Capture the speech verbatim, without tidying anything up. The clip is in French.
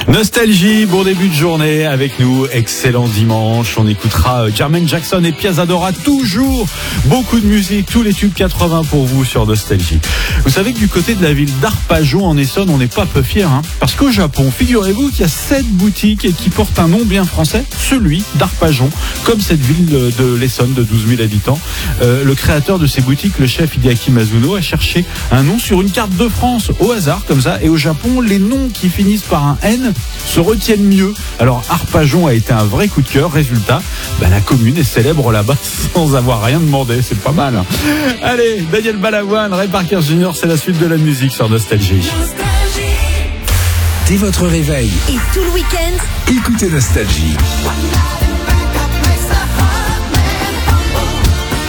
Nostalgie, bon début de journée avec nous, excellent dimanche. On écoutera Jermaine Jackson et Piazza Dora, toujours beaucoup de musique, tous les tubes quatre-vingts pour vous sur Nostalgie. Vous savez que du côté de la ville d'Arpajon en Essonne, on n'est pas peu fiers, hein, parce qu'au Japon, figurez-vous qu'il y a sept boutiques et qui portent un nom bien français, celui d'Arpajon, comme cette ville de, de l'Essonne de douze mille habitants. Euh, le créateur de ces boutiques, le chef Hideaki Mizuno, a cherché un nom sur une carte de France au hasard comme ça, et au Japon, les noms qui finissent par un N se retiennent mieux. Alors Arpajon a été un vrai coup de cœur. Résultat, bah, la commune est célèbre là-bas sans avoir rien demandé. C'est pas mal. Allez, Daniel Balavoine, Ray Parker Junior, c'est la suite de la musique sur Nostalgie. Dès votre réveil et tout le week-end, écoutez Nostalgie.